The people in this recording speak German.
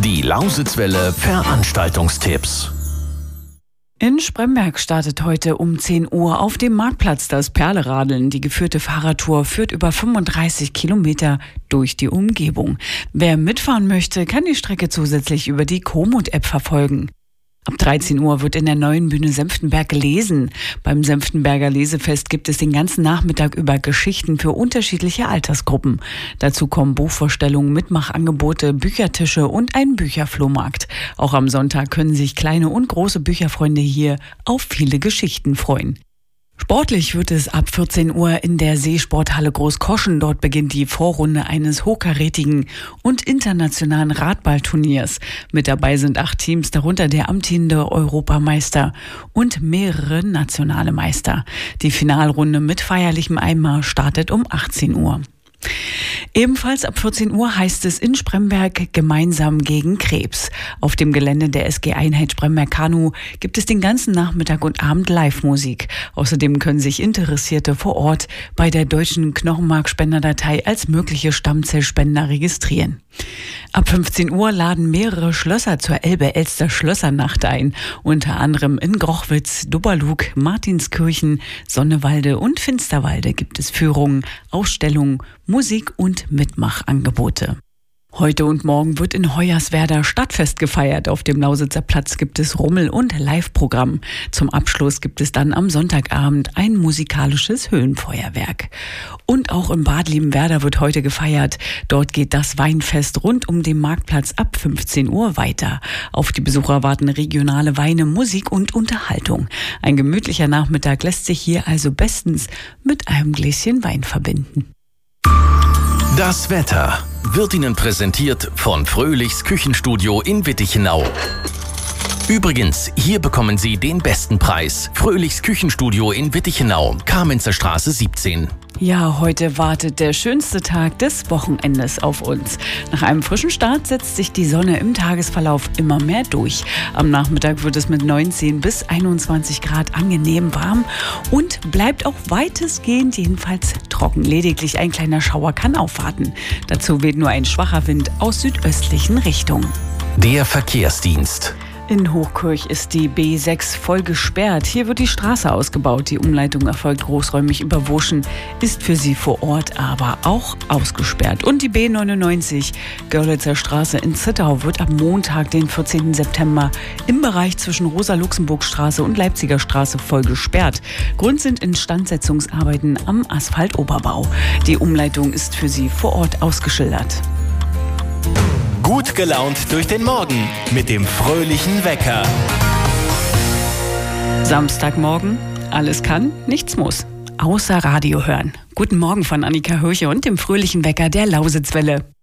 Die Lausitzwelle Veranstaltungstipps. In Spremberg startet heute um 10 Uhr auf dem Marktplatz das Perleradeln. Die geführte Fahrradtour führt über 35 Kilometer durch die Umgebung. Wer mitfahren möchte, kann die Strecke zusätzlich über die Komoot-App verfolgen. Ab 13 Uhr wird in der neuen Bühne Senftenberg gelesen. Beim Senftenberger Lesefest gibt es den ganzen Nachmittag über Geschichten für unterschiedliche Altersgruppen. Dazu kommen Buchvorstellungen, Mitmachangebote, Büchertische und ein Bücherflohmarkt. Auch am Sonntag können sich kleine und große Bücherfreunde hier auf viele Geschichten freuen. Sportlich wird es ab 14 Uhr in der Seesporthalle Großkoschen. Dort beginnt die Vorrunde eines hochkarätigen und internationalen Radballturniers. Mit dabei sind 8 Teams, darunter der amtierende Europameister und mehrere nationale Meister. Die Finalrunde mit feierlichem Einmarsch startet um 18 Uhr. Ebenfalls ab 14 Uhr heißt es in Spremberg gemeinsam gegen Krebs. Auf dem Gelände der SG-Einheit Spremberg-Kanu gibt es den ganzen Nachmittag und Abend Live-Musik. Außerdem können sich Interessierte vor Ort bei der deutschen Knochenmarkspenderdatei als mögliche Stammzellspender registrieren. Ab 15 Uhr laden mehrere Schlösser zur Elbe-Elster-Schlössernacht ein. Unter anderem in Grochwitz, Dubberlug, Martinskirchen, Sonnewalde und Finsterwalde gibt es Führungen, Ausstellungen, Musik und Mitmachangebote. Heute und morgen wird in Hoyerswerda Stadtfest gefeiert. Auf dem Lausitzer Platz gibt es Rummel- und Live-Programm. Zum Abschluss gibt es dann am Sonntagabend ein musikalisches Höhenfeuerwerk. Und auch in Bad Liebenwerda wird heute gefeiert. Dort geht das Weinfest rund um den Marktplatz ab 15 Uhr weiter. Auf die Besucher warten regionale Weine, Musik und Unterhaltung. Ein gemütlicher Nachmittag lässt sich hier also bestens mit einem Gläschen Wein verbinden. Das Wetter wird Ihnen präsentiert von Fröhlichs Küchenstudio in Wittichenau. Übrigens, hier bekommen Sie den besten Preis. Fröhlichs Küchenstudio in Wittichenau, Kamenzer Straße 17. Ja, heute wartet der schönste Tag des Wochenendes auf uns. Nach einem frischen Start setzt sich die Sonne im Tagesverlauf immer mehr durch. Am Nachmittag wird es mit 19 bis 21 Grad angenehm warm und bleibt auch weitestgehend jedenfalls trocken. Lediglich ein kleiner Schauer kann aufwarten. Dazu weht nur ein schwacher Wind aus südöstlichen Richtungen. Der Verkehrsdienst. In Hochkirch ist die B6 voll gesperrt. Hier wird die Straße ausgebaut. Die Umleitung erfolgt großräumig über Woschen, ist für Sie vor Ort aber auch ausgesperrt. Und die B99 Görlitzer Straße in Zittau wird am Montag, den 14. September, im Bereich zwischen Rosa-Luxemburg-Straße und Leipziger Straße voll gesperrt. Grund sind Instandsetzungsarbeiten am Asphaltoberbau. Die Umleitung ist für Sie vor Ort ausgeschildert. Gut gelaunt durch den Morgen mit dem fröhlichen Wecker. Samstagmorgen, alles kann, nichts muss. Außer Radio hören. Guten Morgen von Annika Hirche und dem fröhlichen Wecker der Lausitzwelle.